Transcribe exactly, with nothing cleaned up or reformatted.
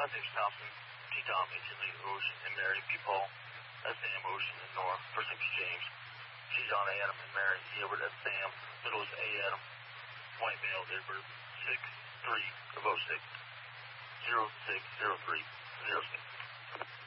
name's Thompson. T. Tom, H. Lee, Ocean, and Mary B. Paul. That's Sam, Ocean, and Nora. First name is James. She's on Adam and Mary. E. Edward, that's Sam. Middle is A. Adam. White male, date of birth six three of oh six. zero six zero three zero six.